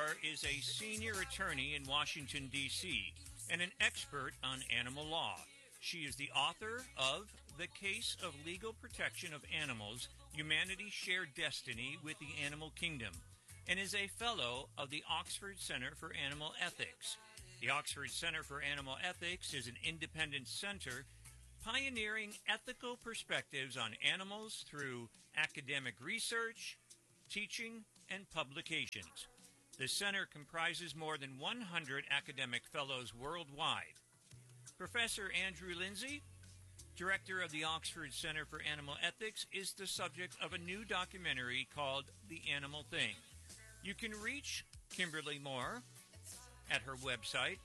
Moore is a senior attorney in Washington, D.C., and an expert on animal law. She is the author of The Case of Legal Protection of Animals, Humanity's Shared Destiny with the Animal Kingdom, and is a fellow of the Oxford Center for Animal Ethics. The Oxford Center for Animal Ethics is an independent center pioneering ethical perspectives on animals through academic research, teaching, and publications. The center comprises more than 100 academic fellows worldwide. Professor Andrew Lindsay, director of the Oxford Center for Animal Ethics, is the subject of a new documentary called The Animal Thing. You can reach Kimberly Moore at her website,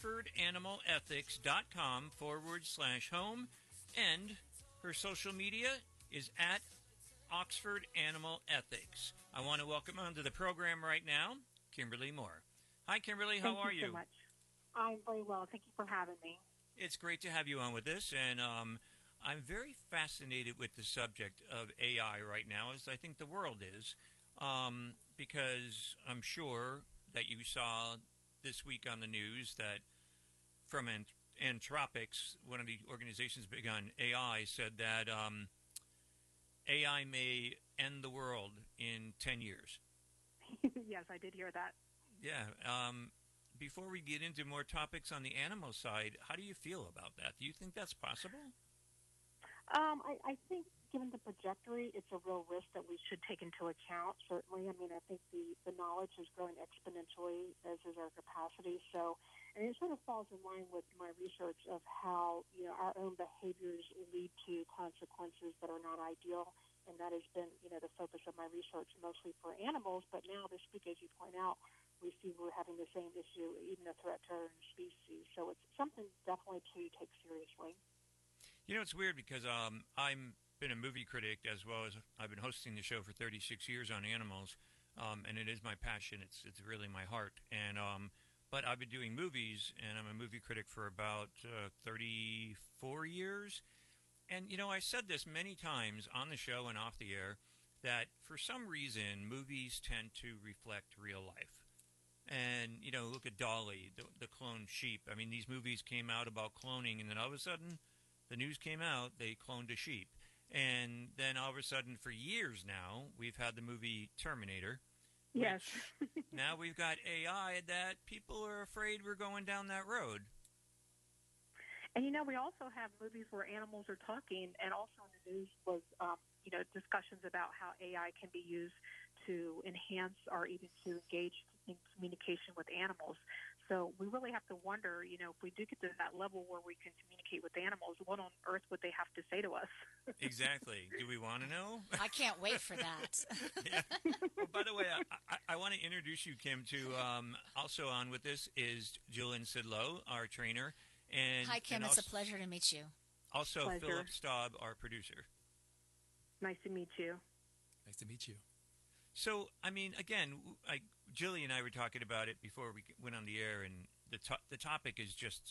oxfordanimaleethics.com/home, and her social media is at Oxford Animal Ethics. I want to welcome onto the program right now, Kimberly Moore. Hi, Kimberly. How are you? Thank you so much. I'm very well. Thank you for having me. It's great to have you on with us, and I'm very fascinated with the subject of AI right now, as I think the world is, because I'm sure that you saw this week on the news that from Anthropics, one of the organizations big on AI, said that AI may end the world in 10 years. Yes, I did hear that. Yeah. Before we get into more topics on the animal side, how do you feel about that? Do you think that's possible? I think given the trajectory, it's a real risk that we should take into account, certainly. I mean, I think the knowledge is growing exponentially, as is our capacity. So, and it sort of falls in line with my research of how, our own behaviors lead to consequences that are not ideal. And that has been, the focus of my research mostly for animals. But now this week, as you point out, we see we're having the same issue, even a threat to our own species. So it's something definitely to take seriously. It's weird because I'm been a movie critic as well as I've been hosting the show for 36 years on animals, and it is my passion. It's really my heart. And but I've been doing movies, and I'm a movie critic for about 34 years. And, I said this many times on the show and off the air, that for some reason movies tend to reflect real life. And, look at Dolly, the cloned sheep. I mean, these movies came out about cloning, and then all of a sudden the news came out, they cloned a sheep. And then all of a sudden, for years now, we've had the movie Terminator. Yes. Now we've got AI that people are afraid we're going down that road. And, we also have movies where animals are talking, and also in the news was, discussions about how AI can be used to enhance or even to engage in communication with animals. So we really have to wonder, if we do get to that level where we can communicate with animals, what on earth would they have to say to us? Exactly. Do we want to know? I can't wait for that. Yeah. Well, by the way, I want to introduce you, Kim, to also on with this is Jillian Sidlow, our trainer. And hi, Kim. And it's a pleasure to meet you. Also, Pleasure. Philip Staub, our producer. Nice to meet you. Nice to meet you. So, I mean, again, Jillian and I were talking about it before we went on the air, and the topic is just,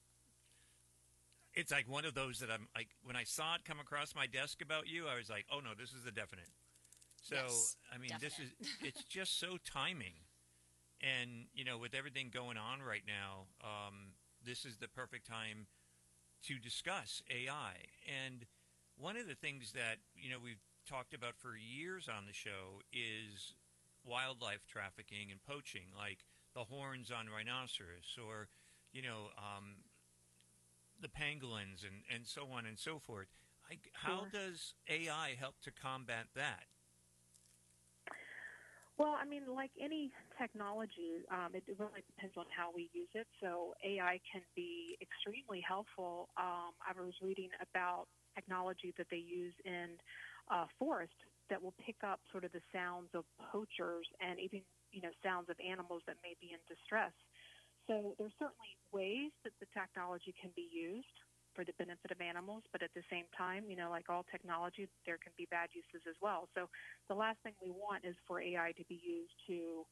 it's like one of those that I'm like, when I saw it come across my desk about you, I was like, oh no, this is a definite. So, yes, I mean, definite. it's just so timing. And, with everything going on right now, this is the perfect time to discuss AI. And one of the things that, we've talked about for years on the show is wildlife trafficking and poaching, like the horns on rhinoceros or, the pangolins and so on and so forth. How does AI help to combat that? Well, I mean, like any technology, it really depends on how we use it. So AI can be extremely helpful. I was reading about technology that they use in forest that will pick up sort of the sounds of poachers and even, sounds of animals that may be in distress. So there's certainly ways that the technology can be used for the benefit of animals, but at the same time, like all technology, there can be bad uses as well. So the last thing we want is for AI to be used to,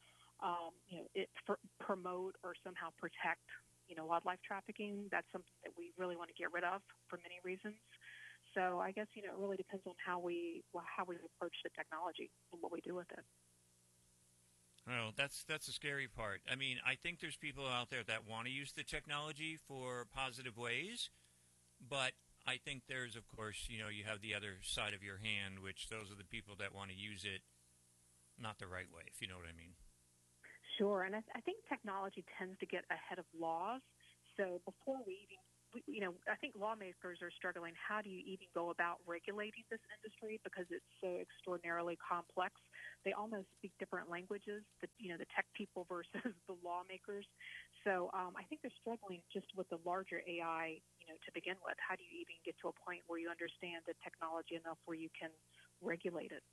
promote or somehow protect, wildlife trafficking. That's something that we really want to get rid of for many reasons. So I guess, it really depends on how we approach the technology and what we do with it. Well, that's the scary part. I mean, I think there's people out there that want to use the technology for positive ways, but I think there's, of course, you have the other side of your hand, which those are the people that want to use it not the right way, if you know what I mean. Sure, and I think technology tends to get ahead of laws. So before I think lawmakers are struggling. How do you even go about regulating this industry because it's so extraordinarily complex? They almost speak different languages, the tech people versus the lawmakers. So I think they're struggling just with the larger AI, to begin with. How do you even get to a point where you understand the technology enough where you can regulate it?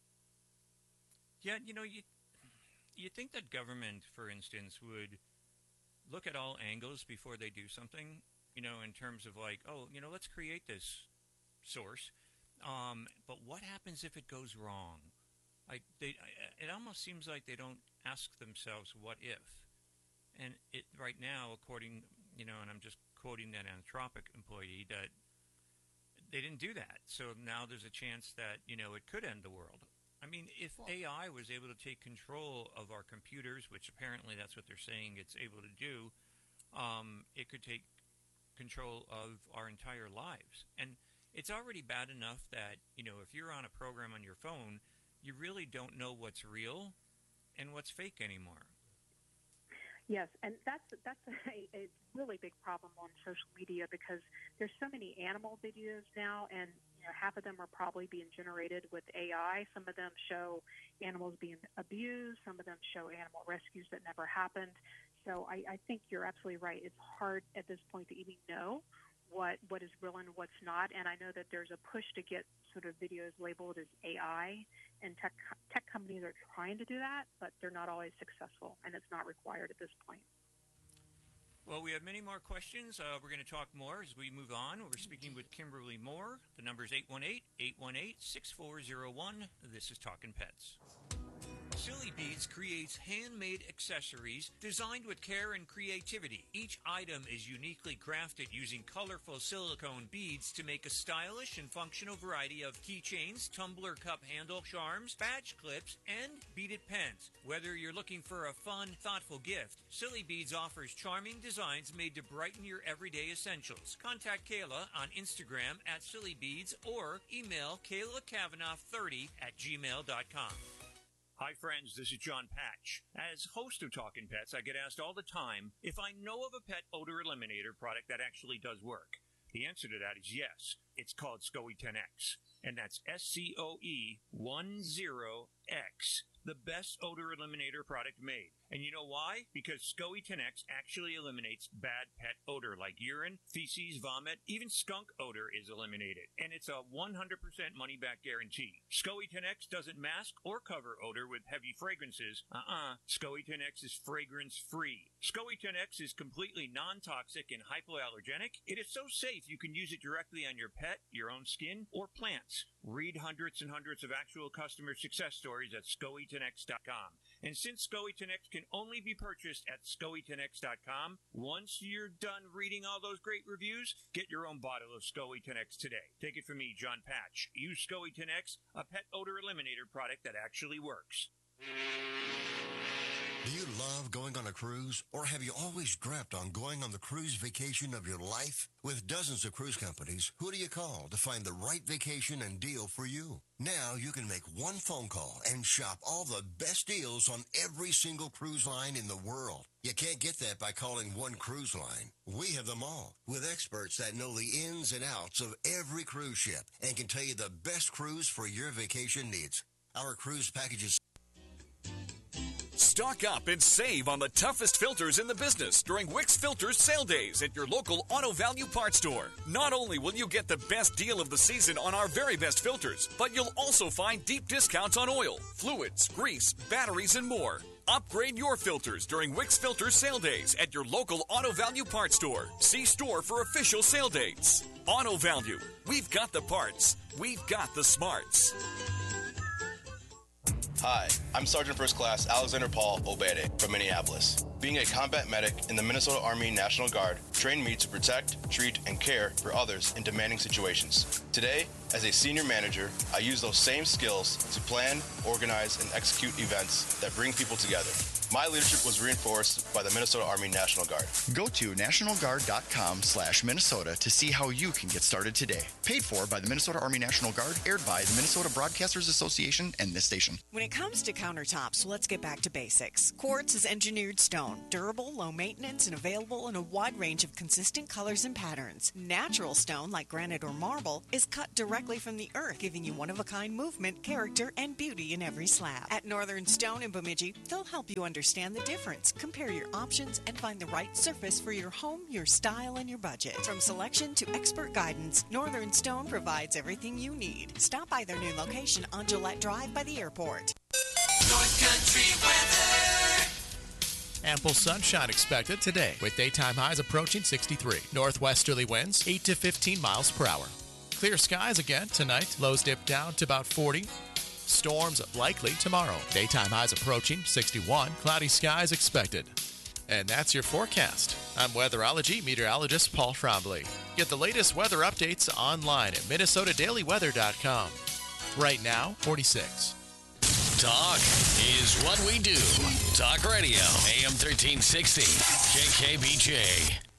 Yeah, you think that government, for instance, would look at all angles before they do something, in terms of like, let's create this source. But what happens if it goes wrong? It almost seems like they don't ask themselves what if. And right now, according, and I'm just quoting that Anthropic employee, that they didn't do that. So now there's a chance that, it could end the world. I mean, if AI was able to take control of our computers, which apparently that's what they're saying it's able to do, it could take control of our entire lives. And it's already bad enough that, if you're on a program on your phone, you really don't know what's real and what's fake anymore. Yes, and that's a really big problem on social media because there's so many animal videos now, and half of them are probably being generated with AI. Some of them show animals being abused. Some of them show animal rescues that never happened. So I think you're absolutely right. It's hard at this point to even know what is real and what's not. And I know that there's a push to get sort of videos labeled as AI, and tech companies are trying to do that, but they're not always successful, and it's not required at this point. Well, we have many more questions. We're going to talk more as we move on. We're speaking with Kimberly Moore. The number is 818-818-6401. This is Talkin' Pets. Silly Beads creates handmade accessories designed with care and creativity. Each item is uniquely crafted using colorful silicone beads to make a stylish and functional variety of keychains, tumbler cup handle charms, badge clips, and beaded pens. Whether you're looking for a fun, thoughtful gift, Silly Beads offers charming designs made to brighten your everyday essentials. Contact Kayla on Instagram at Silly Beads or email KaylaKavanaugh30@gmail.com. Hi friends, this is John Patch. As host of Talkin' Pets, I get asked all the time if I know of a pet odor eliminator product that actually does work. The answer to that is yes. It's called SCOE 10X, and that's SCOE10X, the best odor eliminator product made. And you know why? Because SCOE 10X actually eliminates bad pet odor like urine, feces, vomit, even skunk odor is eliminated. And it's a 100% money-back guarantee. SCOE 10X doesn't mask or cover odor with heavy fragrances. SCOE 10X is fragrance-free. SCOE 10X is completely non-toxic and hypoallergenic. It is so safe you can use it directly on your pet, your own skin, or plants. Read hundreds and hundreds of actual customer success stories at SCOE10X.com. And since SCOE 10X can only be purchased at SCOE10X.com, once you're done reading all those great reviews, get your own bottle of SCOE 10X today. Take it from me, John Patch. Use SCOE 10X, a pet odor eliminator product that actually works. Do you love going on a cruise, or have you always dreamt on going on the cruise vacation of your life? With dozens of cruise companies, who do you call to find the right vacation and deal for you? Now you can make one phone call and shop all the best deals on every single cruise line in the world. You can't get that by calling one cruise line. We have them all, with experts that know the ins and outs of every cruise ship and can tell you the best cruise for your vacation needs. Our cruise packages. Stock up and save on the toughest filters in the business during Wix Filters sale days at your local Auto Value Parts store. Not only will you get the best deal of the season on our very best filters, but you'll also find deep discounts on oil, fluids, grease, batteries, and more. Upgrade your filters during Wix Filters sale days at your local Auto Value Parts store. See store for official sale dates. Auto Value. We've got the parts. We've got the smarts. Hi, I'm Sergeant First Class Alexander Paul Obede from Minneapolis. Being a combat medic in the Minnesota Army National Guard, trained me to protect, treat, and care for others in demanding situations. Today, as a senior manager, I use those same skills to plan, organize, and execute events that bring people together. My leadership was reinforced by the Minnesota Army National Guard. Go to nationalguard.com/Minnesota to see how you can get started today. Paid for by the Minnesota Army National Guard, aired by the Minnesota Broadcasters Association and this station. When it comes to countertops, let's get back to basics. Quartz is engineered stone, durable, low maintenance, and available in a wide range of consistent colors and patterns. Natural stone, like granite or marble, is cut directly from the earth, giving you one-of-a-kind movement, character, and beauty in every slab. At Northern Stone in Bemidji, they'll help you understand the difference, compare your options, and find the right surface for your home, your style, and your budget. From selection to expert guidance, Northern Stone provides everything you need. Stop by their new location on Gillette Drive by the airport. North Country weather. Ample sunshine expected today with daytime highs approaching 63. Northwesterly winds 8 to 15 miles per hour. Clear skies again tonight. Lows dip down to about 40. Storms likely tomorrow. Daytime highs approaching 61. Cloudy skies expected. And that's your forecast. I'm weatherology meteorologist Paul Trombley. Get the latest weather updates online at minnesotadailyweather.com. Right now, 46. Talk is what we do. Talk Radio, AM 1360, KKBJ.